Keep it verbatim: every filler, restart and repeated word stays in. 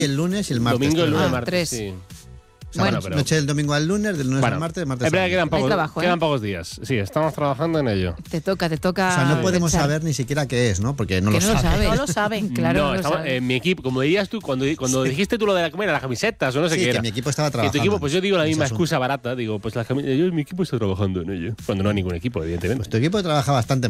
el lunes y el martes. Domingo, el lunes, Ah, martes, tres. sí. O sea, Bueno, bueno, pero- noche del domingo al lunes, del lunes Bueno, al martes, del martes es verdad al que quedan lunes. pocos, trabajo, ¿eh? quedan pocos días. Sí, estamos trabajando en ello. Te toca, te toca. O sea, no podemos pensar. saber ni siquiera qué es, ¿no? Porque no Que lo no lo sabe. sabe. No lo saben. Claro, no, no lo estamos- sabe. eh, mi equipo, como dirías tú, cuando, cuando dijiste tú lo de la, ¿cómo era? Las camisetas o no sé Sí, qué que era. mi equipo estaba Que tu trabajando. equipo, pues yo digo la en ese misma asunto. excusa barata. Digo, pues las camisetas, yo, mi equipo está trabajando en ello. Cuando no hay ningún equipo, evidentemente. Pues tu equipo trabaja bastante